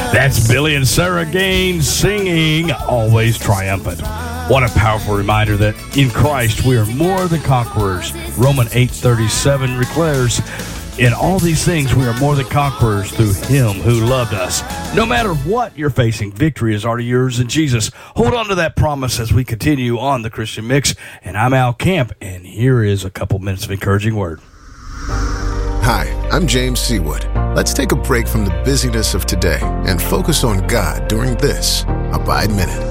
That's Billy and Sarah Gaines singing Always Triumphant. What a powerful reminder that in Christ we are more than conquerors. Romans 8:37 declares, in all these things we are more than conquerors through him who loved us. No matter what you're facing, victory is already yours in Jesus. Hold on to that promise as we continue on the Christian Mix. And I'm Al Camp, and here is a couple minutes of encouraging word. Hi, I'm James Seawood. Let's take a break from the busyness of today and focus on God during this Abide Minute.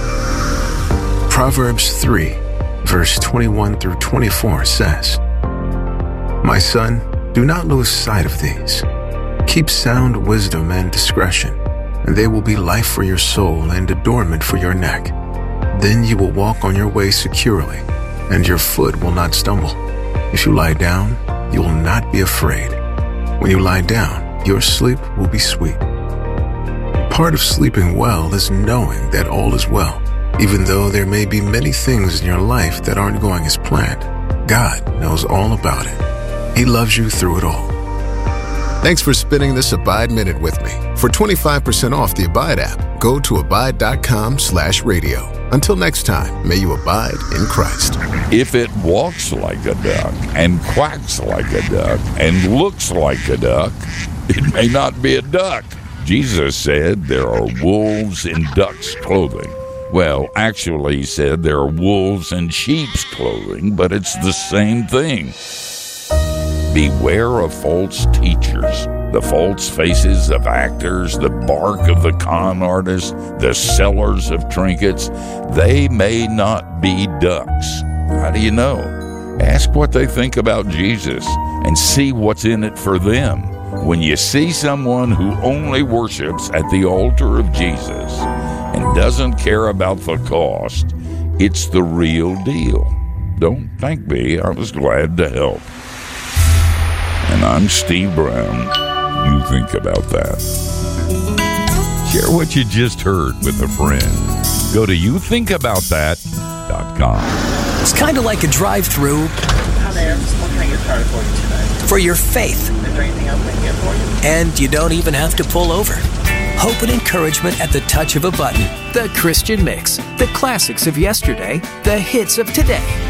Proverbs 3, verse 21 through 24 says, My son, do not lose sight of these. Keep sound wisdom and discretion, and they will be life for your soul and adornment for your neck. Then you will walk on your way securely, and your foot will not stumble. If you lie down, you will not be afraid. When you lie down, your sleep will be sweet. Part of sleeping well is knowing that all is well. Even though there may be many things in your life that aren't going as planned, God knows all about it. He loves you through it all. Thanks for spending this Abide Minute with me. For 25% off the Abide app, go to abide.com/radio. Until next time, may you abide in Christ. If it walks like a duck and quacks like a duck and looks like a duck, it may not be a duck. Jesus said there are wolves in ducks' clothing. Well, actually, he said there are wolves in sheep's clothing, but it's the same thing. Beware of false teachers, the false faces of actors, the bark of the con artists, the sellers of trinkets. They may not be ducks. How do you know? Ask what they think about Jesus and see what's in it for them. When you see someone who only worships at the altar of Jesus and doesn't care about the cost, it's the real deal. Don't thank me. I was glad to help. And I'm Steve Brown. You think about that. Share what you just heard with a friend. Go to youthinkaboutthat.com. It's kind of like a drive-through. Hi there. What can I get started for you today? For your faith. Is there anything else I can get for you? And you don't even have to pull over. Hope and encouragement at the touch of a button. The Christian Mix. The classics of yesterday, the hits of today.